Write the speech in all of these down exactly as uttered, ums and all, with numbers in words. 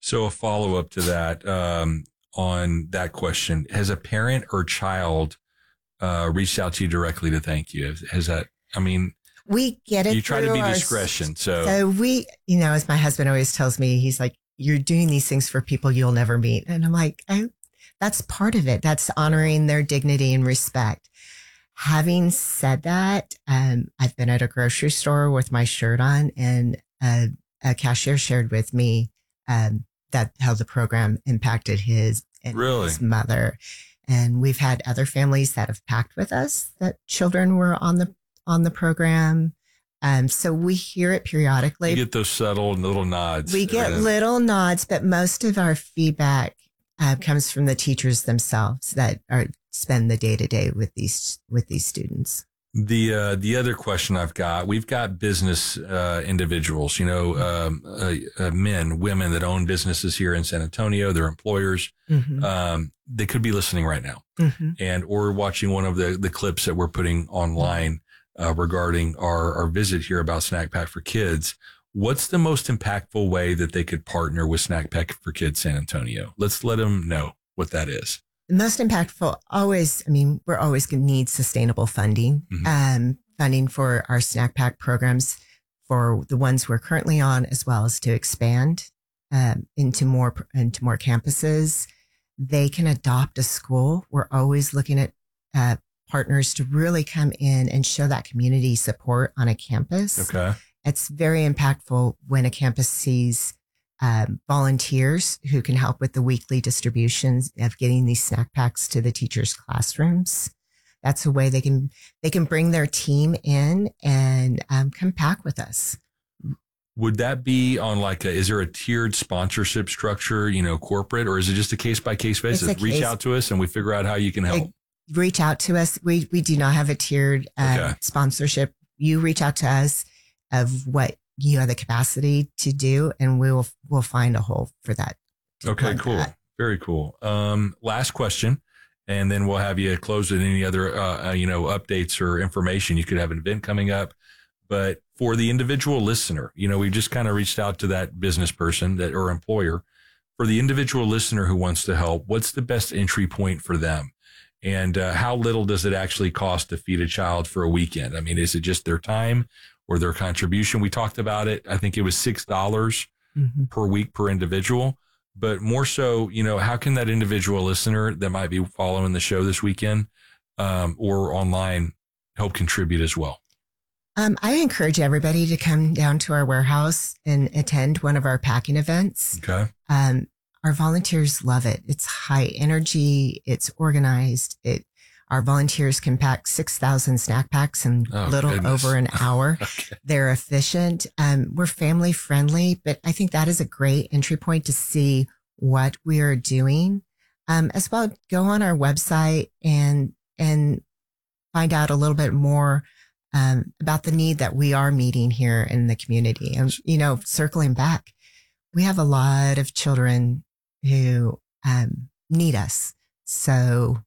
So a follow up to that, um, on that question, has a parent or child uh, reached out to you directly to thank you? Has, has that, I mean, we get it. You try to be our, discretion. So, so we, you know, as my husband always tells me, he's like, you're doing these things for people you'll never meet. And I'm like, oh, that's part of it. That's honoring their dignity and respect. Having said that, um, I've been at a grocery store with my shirt on, and a, a cashier shared with me um, that how the program impacted his and really? his mother. And we've had other families that have packed with us that children were on the on the program. Um, so we hear it periodically. You get those subtle little nods. We get right? little nods, but most of our feedback uh, comes from the teachers themselves that are spend the day to day with these with these students. The uh, the other question I've got, we've got business uh, individuals, you know, um, uh, uh, men, women that own businesses here in San Antonio. They're employers. Mm-hmm. Um, they could be listening right now, mm-hmm. and or watching one of the the clips that we're putting online uh, regarding our our visit here about Snack Pack for Kids. What's the most impactful way that they could partner with Snack Pack for Kids San Antonio? Let's let them know what that is. The most impactful, always, I mean, we're always going to need sustainable funding, mm-hmm. um, funding for our snack pack programs, for the ones we're currently on, as well as to expand um, into more into more campuses. They can adopt a school. We're always looking at uh, partners to really come in and show that community support on a campus. Okay, it's very impactful when a campus sees Um, volunteers who can help with the weekly distributions of getting these snack packs to the teachers' classrooms. That's a way they can they can bring their team in and um, come pack with us. Would that be on like a, is there a tiered sponsorship structure, you know, corporate, or is it just a case by case basis? Reach case, out to us and we figure out how you can help. Reach out to us. We we do not have a tiered uh, okay. sponsorship. You reach out to us of what you have the capacity to do, and we will we'll find a hole for that. Okay, cool. That. Very cool. Um, last question, and then we'll have you close with any other, uh, uh, you know, updates or information. You could have an event coming up, but for the individual listener, you know, we just kind of reached out to that business person that or employer. For the individual listener who wants to help, what's the best entry point for them? And uh, how little does it actually cost to feed a child for a weekend? I mean, is it just their time or their contribution? We talked about it. I think it was six dollars mm-hmm. per week per individual, but more so, you know, how can that individual listener that might be following the show this weekend um, or online help contribute as well? Um, I encourage everybody to come down to our warehouse and attend one of our packing events. Okay. Um, our volunteers love it. It's high energy. It's organized. It, Our volunteers can pack six thousand snack packs in a oh, little goodness. over an hour. Okay. They're efficient. Um, we're family friendly, but I think that is a great entry point to see what we are doing. Um, as well, go on our website and, and find out a little bit more um, about the need that we are meeting here in the community. And, you know, circling back, we have a lot of children who um, need us. So,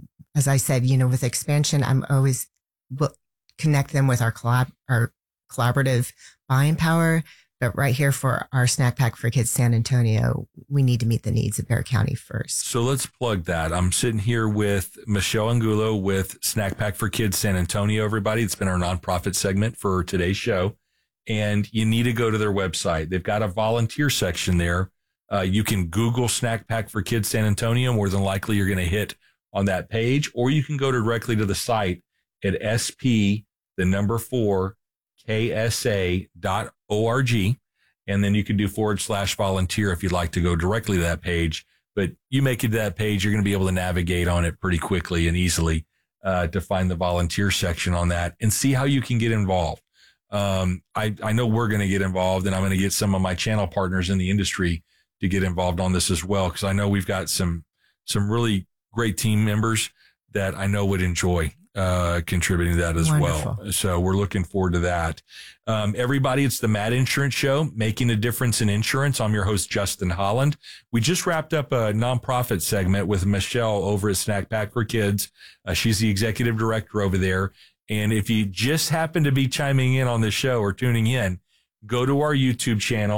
as I said, you know, with expansion, I'm always will connect them with our collab, our collaborative buying power. But right here for our Snack Pack for Kids San Antonio, we need to meet the needs of Bexar County first. So let's plug that. I'm sitting here with Michelle Angulo with Snack Pack for Kids San Antonio, everybody. It's been our nonprofit segment for today's show. And you need to go to their website. They've got a volunteer section there. Uh, you can Google Snack Pack for Kids San Antonio. More than likely, you're going to hit on that page, or you can go directly to the site at sp, the number four, K S A dot org. And then you can do forward slash volunteer if you'd like to go directly to that page. But you make it to that page, you're going to be able to navigate on it pretty quickly and easily uh, to find the volunteer section on that and see how you can get involved. Um, I, I know we're going to get involved, and I'm going to get some of my channel partners in the industry to get involved on this as well, because I know we've got some some really great team members that I know would enjoy uh, contributing to that as Wonderful. well. So we're looking forward to that. Um, everybody, it's the Mad Insurance Show, Making a Difference in Insurance. I'm your host, Justin Holland. We just wrapped up a nonprofit segment with Michelle over at Snack Pack for Kids. Uh, she's the executive director over there. And if you just happen to be chiming in on the show or tuning in, go to our YouTube channel.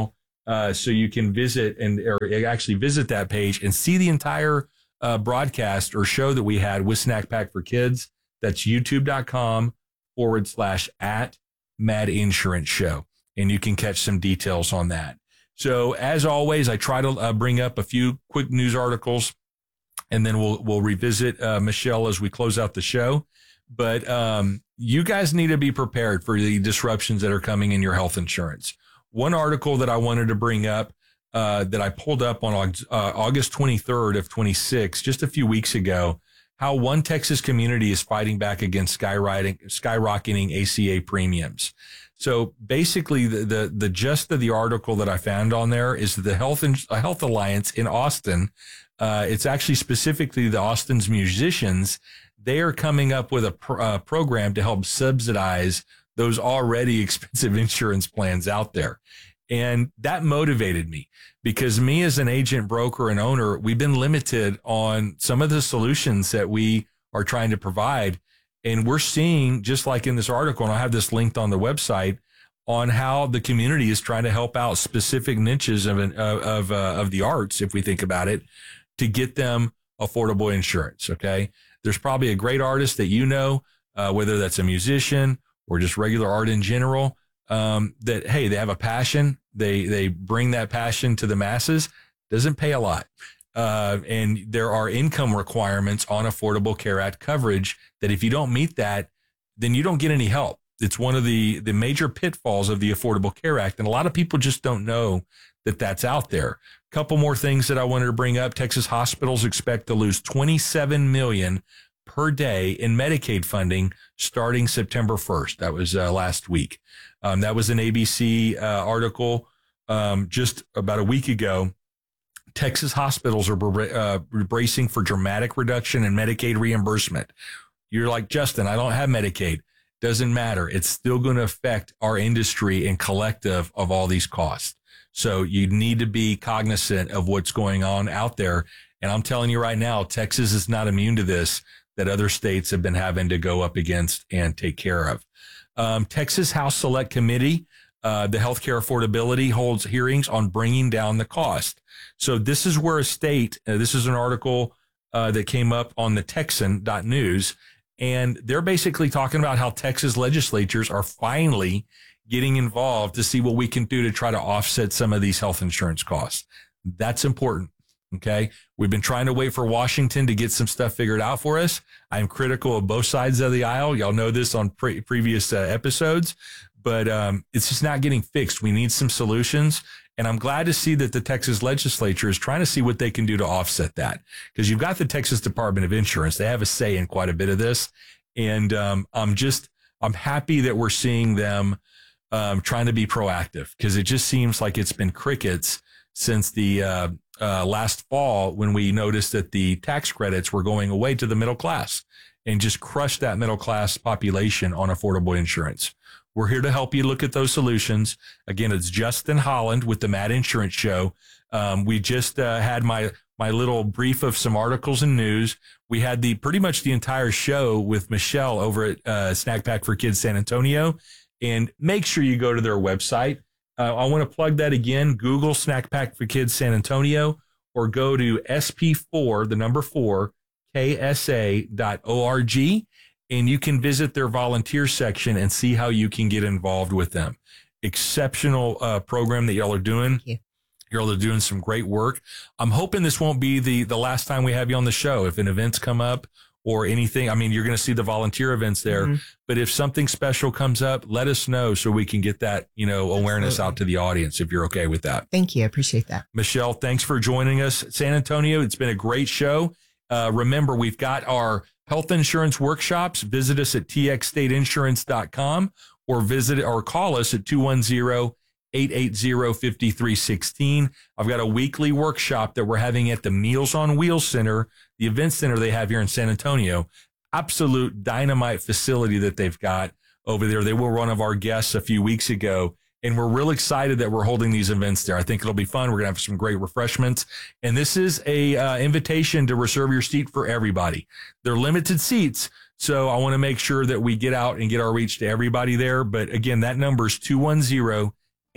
Uh, so you can visit and or actually visit that page and see the entire uh, broadcast or show that we had with Snack Pack for Kids. That's youtube.com forward slash at Mad Insurance Show. And you can catch some details on that. So as always, I try to uh, bring up a few quick news articles, and then we'll we'll revisit uh, Michelle as we close out the show. But um, you guys need to be prepared for the disruptions that are coming in your health insurance. One article that I wanted to bring up uh, that I pulled up on uh, August twenty-third of twenty-six, just a few weeks ago, how one Texas community is fighting back against skyrocketing, skyrocketing A C A premiums. So basically, the, the the gist of the article that I found on there is the Health Health Alliance in Austin. Uh, it's actually specifically the Austin's musicians. They are coming up with a pr- uh, program to help subsidize those already expensive insurance plans out there. And that motivated me because me as an agent, broker, and owner, we've been limited on some of the solutions that we are trying to provide. And we're seeing, just like in this article, and I'll have this linked on the website, on how the community is trying to help out specific niches of an, of of, uh, of the arts, if we think about it, to get them affordable insurance. Okay, there's probably a great artist that you know, uh, whether that's a musician or just regular art in general, um, that hey, they have a passion, they they bring that passion to the masses. Doesn't pay a lot. Uh, and there are income requirements on Affordable Care Act coverage that if you don't meet that, then you don't get any help. It's one of the, the major pitfalls of the Affordable Care Act. And a lot of people just don't know that that's out there. A couple more things that I wanted to bring up. Texas hospitals expect to lose twenty-seven million dollars per day in Medicaid funding starting September first. That was uh, last week. Um, that was an A B C uh, article um, just about a week ago. Texas hospitals are uh, bracing for dramatic reduction in Medicaid reimbursement. You're like, Justin, I don't have Medicaid. Doesn't matter. It's still going to affect our industry and collective of all these costs. So you need to be cognizant of what's going on out there. And I'm telling you right now, Texas is not immune to this that other states have been having to go up against and take care of. Um, Texas House Select Committee, Uh, the healthcare affordability, holds hearings on bringing down the cost. So this is where a state, uh, this is an article uh, that came up on the Texan dot news, and they're basically talking about how Texas legislatures are finally getting involved to see what we can do to try to offset some of these health insurance costs. That's important. Okay. We've been trying to wait for Washington to get some stuff figured out for us. I'm critical of both sides of the aisle. Y'all know this on pre- previous uh, episodes. But um, it's just not getting fixed. We need some solutions. And I'm glad to see that the Texas legislature is trying to see what they can do to offset that. Because you've got the Texas Department of Insurance. They have a say in quite a bit of this. And um, I'm just, I'm happy that we're seeing them um, trying to be proactive. Because it just seems like it's been crickets since the uh, uh, last fall when we noticed that the tax credits were going away to the middle class and just crushed that middle class population on affordable insurance. We're here to help you look at those solutions. Again, it's Justin Holland with the Mad Insurance Show. Um, we just uh, had my my little brief of some articles and news. We had the pretty much the entire show with Michelle over at uh, Snack Pack for Kids San Antonio. And make sure you go to their website. Uh, I want to plug that again. Google Snack Pack for Kids San Antonio or go to S P four, the number four, K S A dot org. And you can visit their volunteer section and see how you can get involved with them. Exceptional uh, program that y'all are doing. Thank you. Y'all are doing some great work. I'm hoping this won't be the, the last time we have you on the show. If an event's come up or anything, I mean, you're going to see the volunteer events there. Mm-hmm. But if something special comes up, let us know so we can get that, you know, awareness Absolutely. Out to the audience if you're okay with that. Thank you. I appreciate that. Michelle, thanks for joining us. San Antonio, it's been a great show. Uh, remember, we've got our health insurance workshops. Visit us at T X state insurance dot com or visit or call us at two one zero, eight eight zero, five three one six. I've got a weekly workshop that we're having at the Meals on Wheels Center, the event center they have here in San Antonio. Absolute dynamite facility that they've got over there. They were one of our guests a few weeks ago. And we're real excited that we're holding these events there. I think it'll be fun. We're going to have some great refreshments. And this is a uh, invitation to reserve your seat for everybody. They're limited seats. So I want to make sure that we get out and get our reach to everybody there. But again, that number is two one zero, eight eight zero,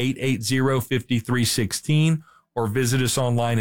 eight eight zero, five three one six or visit us online